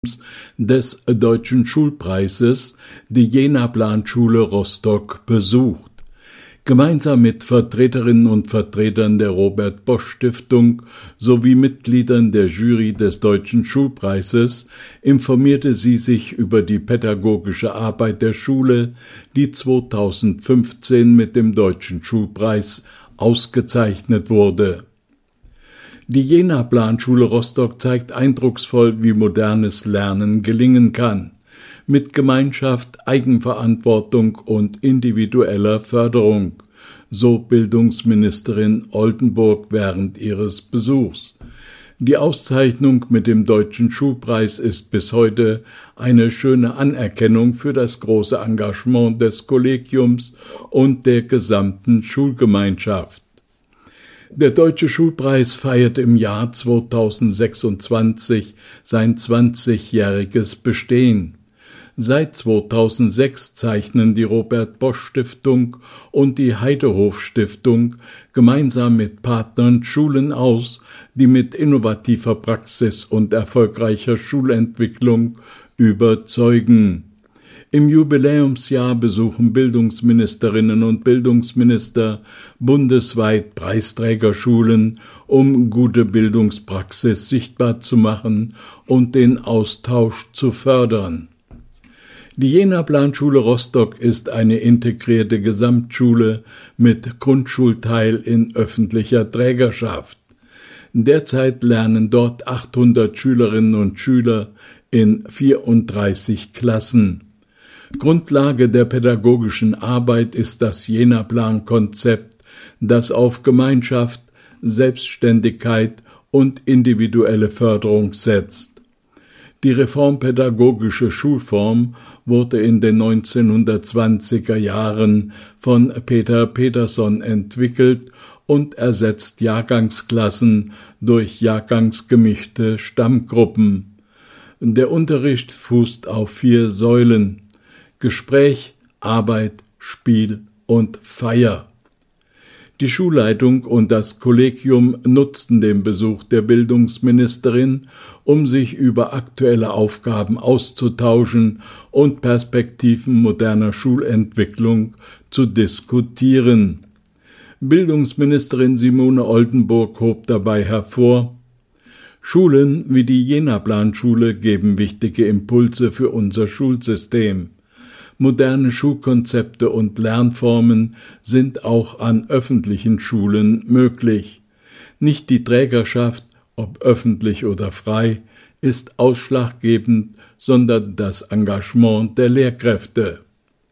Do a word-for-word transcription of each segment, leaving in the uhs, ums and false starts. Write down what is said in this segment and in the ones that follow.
des Deutschen Schulpreises die Jena-Planschule Rostock besucht. Gemeinsam mit Vertreterinnen und Vertretern der Robert-Bosch-Stiftung sowie Mitgliedern der Jury des Deutschen Schulpreises informierte sie sich über die pädagogische Arbeit der Schule, die zweitausendfünfzehn mit dem Deutschen Schulpreis ausgezeichnet wurde. Die Jena-Planschule Rostock zeigt eindrucksvoll, wie modernes Lernen gelingen kann, mit Gemeinschaft, Eigenverantwortung und individueller Förderung, so Bildungsministerin Oldenburg während ihres Besuchs. Die Auszeichnung mit dem Deutschen Schulpreis ist bis heute eine schöne Anerkennung für das große Engagement des Kollegiums und der gesamten Schulgemeinschaft. Der Deutsche Schulpreis feiert im Jahr zweitausendsechsundzwanzig sein zwanzigjähriges Bestehen. Seit zweitausendsechs zeichnen die Robert-Bosch-Stiftung und die Heidehof-Stiftung gemeinsam mit Partnern Schulen aus, die mit innovativer Praxis und erfolgreicher Schulentwicklung überzeugen. Im Jubiläumsjahr besuchen Bildungsministerinnen und Bildungsminister bundesweit Preisträgerschulen, um gute Bildungspraxis sichtbar zu machen und den Austausch zu fördern. Die Jena-Planschule Rostock ist eine integrierte Gesamtschule mit Grundschulteil in öffentlicher Trägerschaft. Derzeit lernen dort achthundert Schülerinnen und Schüler in vierunddreißig Klassen. Grundlage der pädagogischen Arbeit ist das Jena-Plan-Konzept, das auf Gemeinschaft, Selbstständigkeit und individuelle Förderung setzt. Die reformpädagogische Schulform wurde in den neunzehnhundertzwanziger Jahren von Peter Peterson entwickelt und ersetzt Jahrgangsklassen durch jahrgangsgemischte Stammgruppen. Der Unterricht fußt auf vier Säulen: Gespräch, Arbeit, Spiel und Feier. Die Schulleitung und das Kollegium nutzten den Besuch der Bildungsministerin, um sich über aktuelle Aufgaben auszutauschen und Perspektiven moderner Schulentwicklung zu diskutieren. Bildungsministerin Simone Oldenburg hob dabei hervor: Schulen wie die Jena-Planschule geben wichtige Impulse für unser Schulsystem. Moderne Schulkonzepte und Lernformen sind auch an öffentlichen Schulen möglich. Nicht die Trägerschaft, ob öffentlich oder frei, ist ausschlaggebend, sondern das Engagement der Lehrkräfte.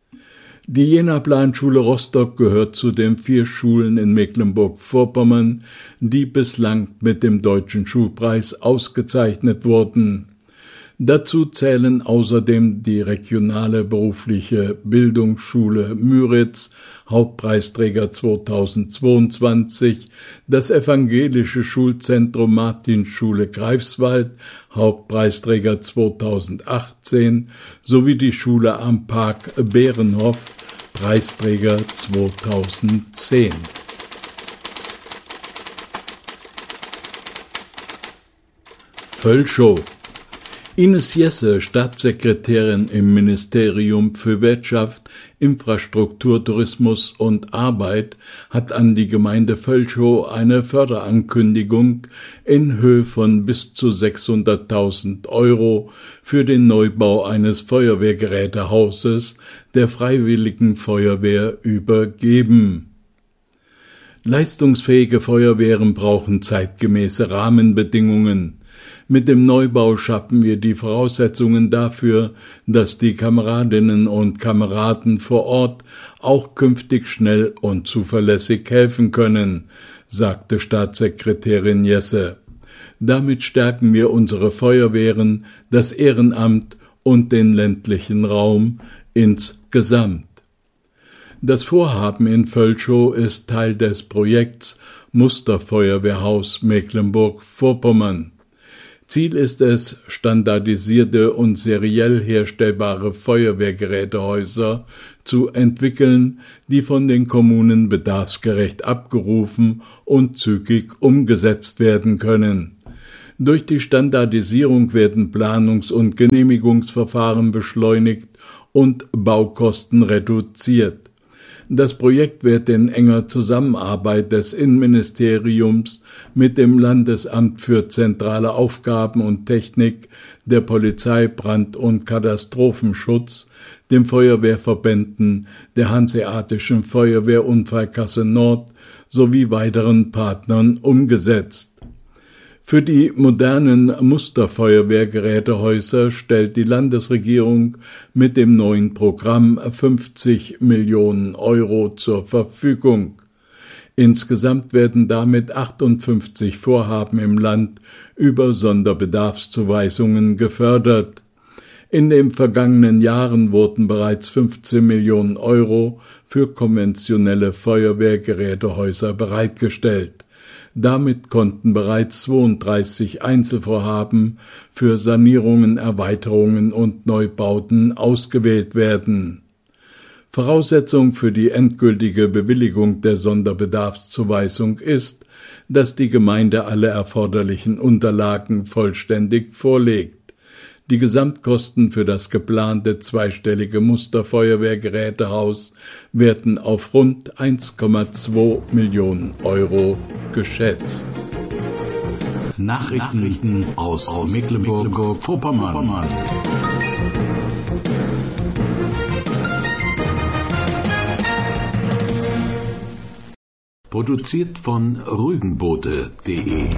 Die Jena-Planschule Rostock gehört zu den vier Schulen in Mecklenburg-Vorpommern, die bislang mit dem Deutschen Schulpreis ausgezeichnet wurden. Dazu zählen außerdem die regionale berufliche Bildungsschule Müritz, Hauptpreisträger zweitausendzweiundzwanzig, das evangelische Schulzentrum Martinschule Greifswald, Hauptpreisträger zweitausendachtzehn, sowie die Schule am Park Bärenhof, Preisträger zweitausendzehn. Völschow. Ines Jesse, Staatssekretärin im Ministerium für Wirtschaft, Infrastruktur, Tourismus und Arbeit, hat an die Gemeinde Völschow eine Förderankündigung in Höhe von bis zu sechshunderttausend Euro für den Neubau eines Feuerwehrgerätehauses der Freiwilligen Feuerwehr übergeben. Leistungsfähige Feuerwehren brauchen zeitgemäße Rahmenbedingungen. Mit dem Neubau schaffen wir die Voraussetzungen dafür, dass die Kameradinnen und Kameraden vor Ort auch künftig schnell und zuverlässig helfen können, sagte Staatssekretärin Jesse. Damit stärken wir unsere Feuerwehren, das Ehrenamt und den ländlichen Raum insgesamt. Das Vorhaben in Völschow ist Teil des Projekts Musterfeuerwehrhaus Mecklenburg-Vorpommern. Ziel ist es, standardisierte und seriell herstellbare Feuerwehrgerätehäuser zu entwickeln, die von den Kommunen bedarfsgerecht abgerufen und zügig umgesetzt werden können. Durch die Standardisierung werden Planungs- und Genehmigungsverfahren beschleunigt und Baukosten reduziert. Das Projekt wird in enger Zusammenarbeit des Innenministeriums mit dem Landesamt für zentrale Aufgaben und Technik, der Polizei, Brand- und Katastrophenschutz, den Feuerwehrverbänden, der Hanseatischen Feuerwehrunfallkasse Nord sowie weiteren Partnern umgesetzt. Für die modernen Musterfeuerwehrgerätehäuser stellt die Landesregierung mit dem neuen Programm fünfzig Millionen Euro zur Verfügung. Insgesamt werden damit achtundfünfzig Vorhaben im Land über Sonderbedarfszuweisungen gefördert. In den vergangenen Jahren wurden bereits fünfzehn Millionen Euro für konventionelle Feuerwehrgerätehäuser bereitgestellt. Damit konnten bereits zweiunddreißig Einzelvorhaben für Sanierungen, Erweiterungen und Neubauten ausgewählt werden. Voraussetzung für die endgültige Bewilligung der Sonderbedarfszuweisung ist, dass die Gemeinde alle erforderlichen Unterlagen vollständig vorlegt. Die Gesamtkosten für das geplante zweistellige Musterfeuerwehrgerätehaus werden auf rund eins Komma zwei Millionen Euro geschätzt. Nachrichten aus, aus Mecklenburg-Vorpommern. Produziert von Rügenboote punkt de